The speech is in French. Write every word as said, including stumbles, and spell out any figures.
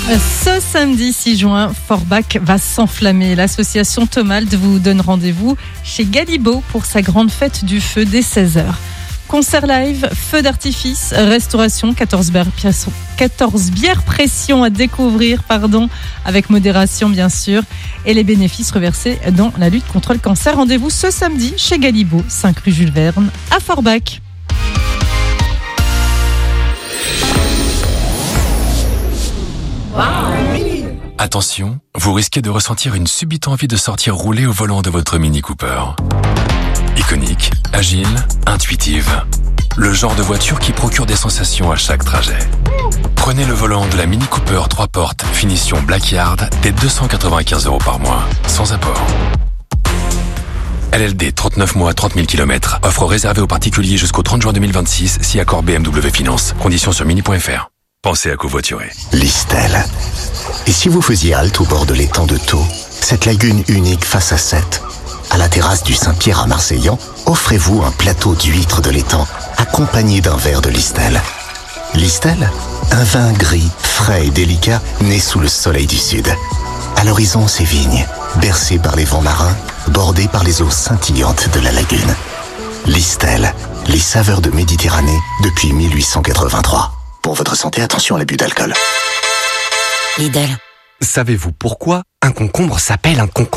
Ce samedi six juin, Forbach va s'enflammer. L'association Tomald vous donne rendez-vous chez Galibo pour sa grande fête du feu dès seize heures. Concert live, feu d'artifice, restauration, quatorze bières, quatorze bières pression à découvrir, pardon, avec modération bien sûr, et les bénéfices reversés dans la lutte contre le cancer. Rendez-vous ce samedi chez Galibo, cinq rue Jules Verne, à Forbach. Attention, vous risquez de ressentir une subite envie de sortir rouler au volant de votre Mini Cooper. Iconique, agile, intuitive. Le genre de voiture qui procure des sensations à chaque trajet. Prenez le volant de la Mini Cooper trois portes, finition Blackyard, dès deux cent quatre-vingt-quinze euros par mois, sans apport. L L D, trente-neuf mois, trente mille kilomètres. Offre réservée aux particuliers jusqu'au trente juin deux mille vingt-six, si accord B M W Finance. Conditions sur mini point f r. Pensez à covoiturer. Listel. Et si vous faisiez halte au bord de l'étang de Thau, cette lagune unique face à Sète, à la terrasse du Saint-Pierre à Marseillan, offrez-vous un plateau d'huîtres de l'étang, accompagné d'un verre de Listel. Listel, un vin gris, frais et délicat, né sous le soleil du sud. À l'horizon, ses vignes, bercées par les vents marins, bordées par les eaux scintillantes de la lagune. Listel, les saveurs de Méditerranée depuis mille huit cent quatre-vingt-trois. Pour votre santé, attention à l'abus d'alcool. Lidl. Savez-vous pourquoi un concombre s'appelle un concombre ?